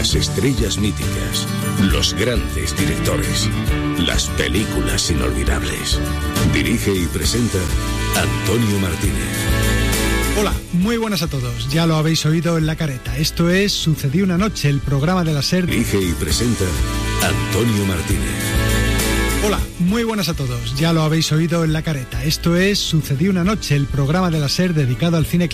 Las estrellas míticas, los grandes directores, las películas inolvidables. Dirige y presenta Antonio Martínez. Hola, muy buenas a todos. Ya lo habéis oído en La Careta. Esto es Sucedió una noche, el programa de la SER. Dirige y presenta Antonio Martínez. Hola, muy buenas a todos. Ya lo habéis oído en La Careta. Esto es Sucedió una noche, el programa de la SER dedicado al cine